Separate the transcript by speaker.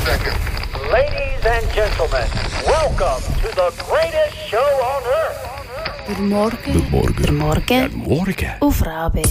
Speaker 1: seconds.
Speaker 2: Ladies and gentlemen, welcome to the greatest show on earth.
Speaker 3: Guten Morgen.
Speaker 4: Guten Morgen.
Speaker 3: Guten Morgen.
Speaker 4: Guten Morgen.
Speaker 3: Auf Rabe.